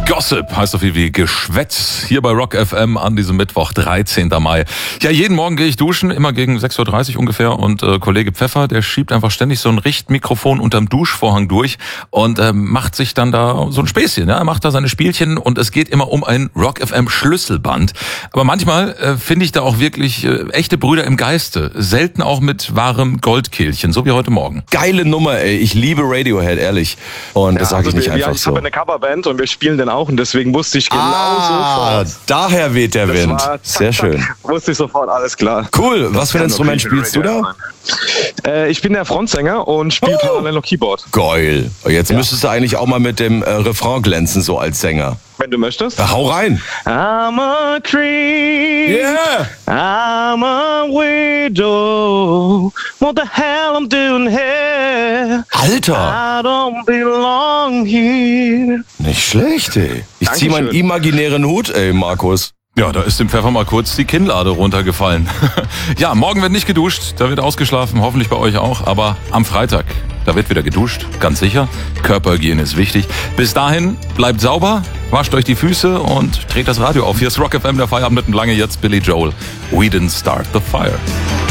Gossip heißt so viel wie Geschwätz hier bei Rock FM an diesem Mittwoch, 13. Mai. Ja, jeden Morgen gehe ich duschen, immer gegen 6.30 Uhr ungefähr und Kollege Pfeffer, der schiebt einfach ständig so ein Richtmikrofon unterm Duschvorhang durch und macht sich dann da so ein Späßchen. Ja? Er macht da seine Spielchen und es geht immer um ein Rock FM Schlüsselband. Aber manchmal finde ich da auch wirklich echte Brüder im Geiste. Selten auch mit wahrem Goldkehlchen, so wie heute Morgen. Geile Nummer, ey. Ich liebe Radiohead, ehrlich. Und das sage ich nicht einfach so. Ich habe eine Coverband und wir spielen den auch und deswegen wusste ich genau sofort. Daher weht der Wind. Sehr schön. Wusste ich sofort, alles klar. Cool. Was für ein Instrument spielst du da? Ich bin der Frontsänger und spiele parallel noch Keyboard. Geil. Jetzt müsstest du eigentlich auch mal mit dem Refrain glänzen, so als Sänger. Wenn du möchtest. Ja, hau rein. I'm a creep. Yeah. I'm a widow. What the hell I'm doing here? Alter. I don't belong here. Nicht schlecht, ey. Ich zieh meinen imaginären Hut, ey, Markus. Ja, da ist dem Pfeffer mal kurz die Kinnlade runtergefallen. Ja, morgen wird nicht geduscht, da wird ausgeschlafen, hoffentlich bei euch auch. Aber am Freitag, da wird wieder geduscht, ganz sicher. Körperhygiene ist wichtig. Bis dahin, bleibt sauber, wascht euch die Füße und dreht das Radio auf. Hier ist Rock FM, der Feierabend mit dem Lange, jetzt Billy Joel. We didn't start the fire.